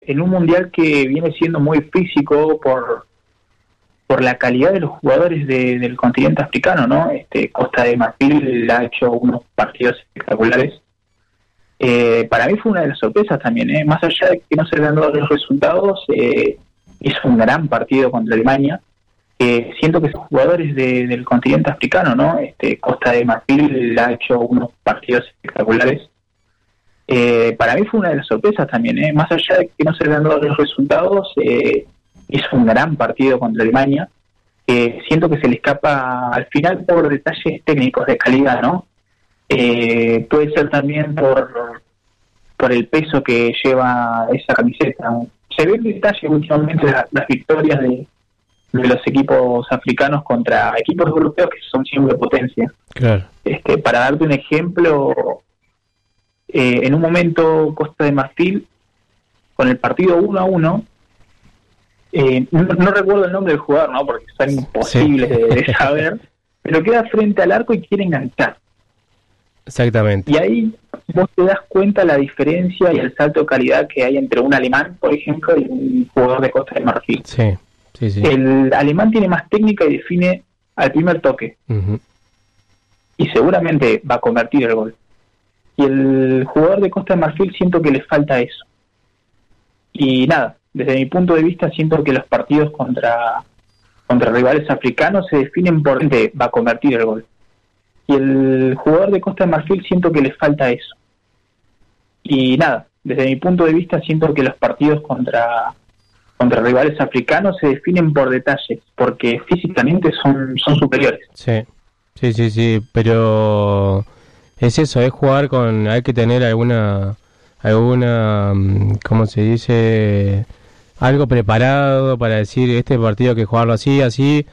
en un mundial que viene siendo muy físico por la calidad de los jugadores del continente africano, ¿no? Costa de Marfil ha hecho unos partidos espectaculares. Para mí fue una de las sorpresas también, más allá de que no se le han dado los resultados, hizo un gran partido contra Alemania. Siento que son jugadores del continente africano, ¿no? Costa de Marfil ha hecho unos partidos espectaculares. Para mí fue una de las sorpresas también, más allá de que no se le han dado los resultados, hizo un gran partido contra Alemania. Siento que se le escapa al final por detalles técnicos de calidad, ¿no? Puede ser también por el peso que lleva esa camiseta. Se ve el detalle últimamente las victorias de los equipos africanos contra equipos europeos que son siempre potencia. Claro. Para darte un ejemplo, en un momento Costa de Marfil, con el partido 1-1, no recuerdo el nombre del jugador, ¿no? Porque son imposibles de saber, pero queda frente al arco y quiere enganchar. Exactamente. Y ahí vos te das cuenta la diferencia y el salto de calidad que hay entre un alemán, por ejemplo, y un jugador de Costa de Marfil. Sí. El alemán tiene más técnica y define al primer toque. Uh-huh. Y seguramente va a convertir el gol. Y el jugador de Costa de Marfil siento que le falta eso. Y nada, desde mi punto de vista siento que los partidos contra rivales africanos se definen por va a convertir el gol. Y el jugador de Costa de Marfil siento que le falta eso. Y nada, desde mi punto de vista siento que los partidos contra rivales africanos se definen por detalles, porque físicamente son superiores. Sí, pero es eso, es jugar hay que tener alguna, ¿cómo se dice? Algo preparado para decir, este partido hay que jugarlo así,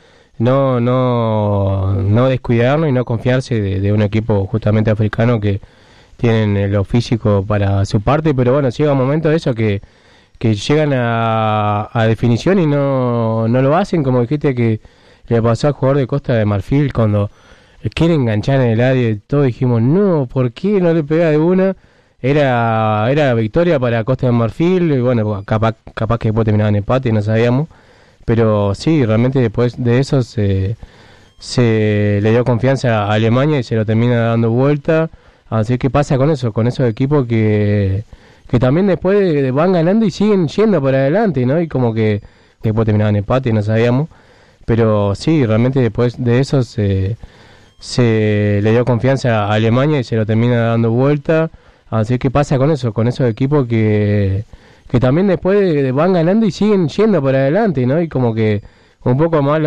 no descuidarnos y no confiarse de un equipo justamente africano que tienen lo físico para su parte, pero bueno, llega un momento de eso que llegan a definición y no lo hacen, como dijiste que le pasó al jugador de Costa de Marfil cuando quiere enganchar en el área y todo, dijimos, no, ¿por qué no le pega de una? Era victoria para Costa de Marfil, y bueno, capaz que después terminaban empate y no sabíamos, pero sí, realmente después de eso se le dio confianza a Alemania y se lo termina dando vuelta. Así que pasa con esos equipos que también después van ganando y siguen yendo por adelante, ¿no? Y como que después terminaban empate y no sabíamos, pero sí, realmente después de eso se le dio confianza a Alemania y se lo termina dando vuelta. Así que pasa con esos equipos que también después van ganando y siguen yendo por adelante, ¿no? Y como que un poco más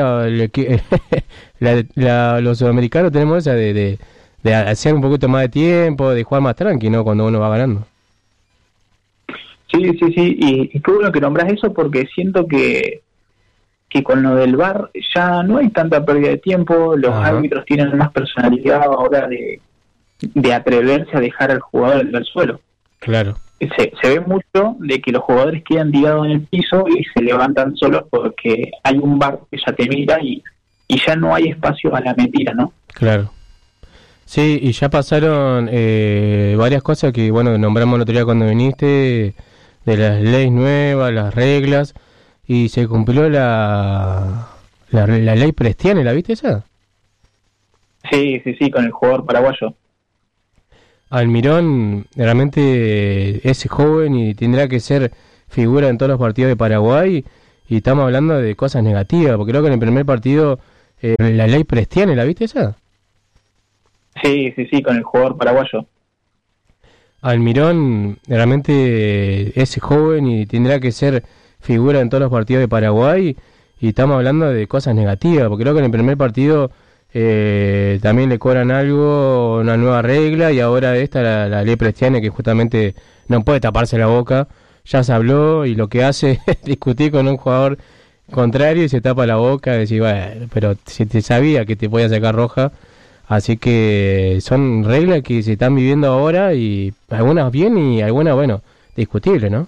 los sudamericanos tenemos esa de hacer un poquito más de tiempo, de jugar más tranqui, ¿no? Cuando uno va ganando. Sí, y qué bueno que nombras eso, porque siento que con lo del VAR ya no hay tanta pérdida de tiempo, los árbitros tienen más personalidad ahora de atreverse a dejar al jugador en el suelo. Claro. Se ve mucho de que los jugadores quedan tirados en el piso y se levantan solos porque hay un VAR que ya te mira y ya no hay espacio a la mentira, ¿no? Claro. Sí, y ya pasaron varias cosas que, bueno, nombramos el otro día cuando viniste, de las leyes nuevas, las reglas, y se cumplió la ley Prestiani, ¿la viste esa? Sí, con el jugador paraguayo. Almirón realmente es joven y tendrá que ser figura en todos los partidos de Paraguay, y estamos hablando de cosas negativas, porque creo que en el primer partido la ley Prestiani, ¿la viste esa? Sí, con el jugador paraguayo. Almirón realmente es joven y tendrá que ser figura en todos los partidos de Paraguay, y estamos hablando de cosas negativas, porque creo que en el primer partido también le cobran algo, una nueva regla, y ahora la ley Prestiani, que justamente no puede taparse la boca, ya se habló, y lo que hace es discutir con un jugador contrario y se tapa la boca y decir, bueno, pero si te sabía que te podía sacar roja. Así que son reglas que se están viviendo ahora, y algunas bien y algunas, bueno, discutibles, ¿no?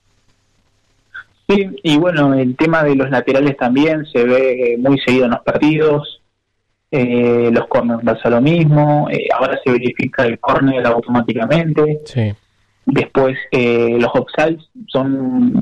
Sí, y bueno, el tema de los laterales también se ve muy seguido en los partidos. Los corners pasa lo mismo. Ahora se verifica el corner automáticamente. Sí. Después los offsides son